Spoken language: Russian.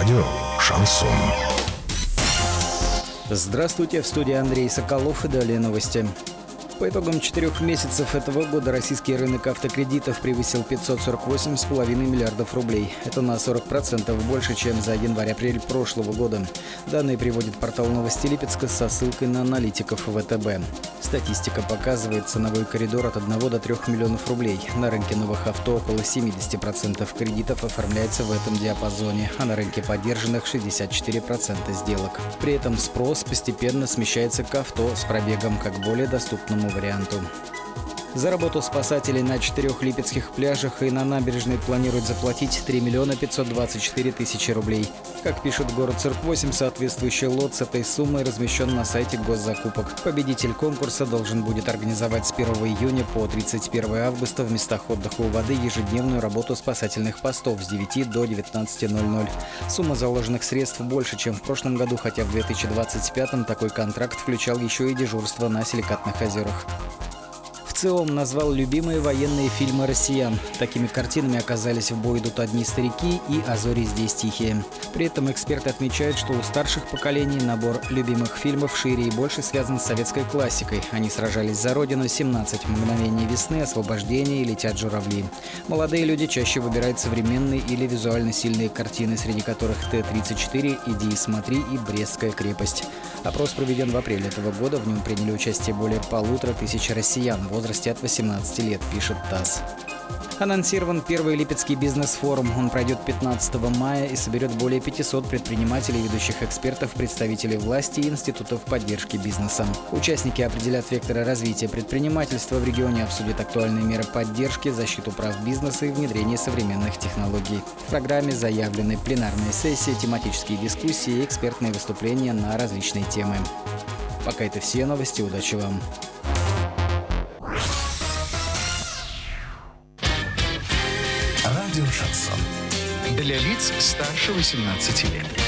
Радио «Шансон». Здравствуйте, в студии Андрей Соколов и далее новости. По итогам 4 месяцев этого года российский рынок автокредитов превысил 548,5 миллиардов рублей. Это на 40% больше, чем за январь-апрель прошлого года. Данные приводит портал «Новости Липецка» со ссылкой на аналитиков ВТБ. Статистика показывает ценовой коридор от 1 до 3 миллионов рублей. На рынке новых авто около 70% кредитов оформляется в этом диапазоне, а на рынке подержанных 64% сделок. При этом спрос постепенно смещается к авто с пробегом как более доступному варианту. За работу спасателей на 4 липецких пляжах и на набережной планируют заплатить 3 миллиона 524 тысячи рублей. Как пишет город Цирк-8, соответствующий лот с этой суммой размещен на сайте госзакупок. Победитель конкурса должен будет организовать с 1 июня по 31 августа в местах отдыха у воды ежедневную работу спасательных постов с 9 до 19:00. Сумма заложенных средств больше, чем в прошлом году, хотя в 2025 такой контракт включал еще и дежурство на Силикатных озерах. ВЦИОМ назвал любимые военные фильмы россиян. Такими картинами оказались «В бой идут одни старики» и «А зори здесь тихие». При этом эксперты отмечают, что у старших поколений набор любимых фильмов шире и больше связан с советской классикой. Они сражались за родину, 17 мгновений весны, освобождение и летят журавли. Молодые люди чаще выбирают современные или визуально сильные картины, среди которых Т-34, «Иди и смотри» и «Брестская крепость». Опрос проведен в апреле этого года. В нем приняли участие более 1500 россиян в возрасте от 18 лет, пишет ТАСС. Анонсирован первый Липецкий бизнес-форум. Он пройдет 15 мая и соберет более 500 предпринимателей, ведущих экспертов, представителей власти и институтов поддержки бизнеса. Участники определят векторы развития предпринимательства в регионе, обсудят актуальные меры поддержки, защиту прав бизнеса и внедрение современных технологий. В программе заявлены пленарные сессии, тематические дискуссии и экспертные выступления на различные темы. Пока это все новости. Удачи вам! Радио «Шансон». Для лиц старше 18 лет.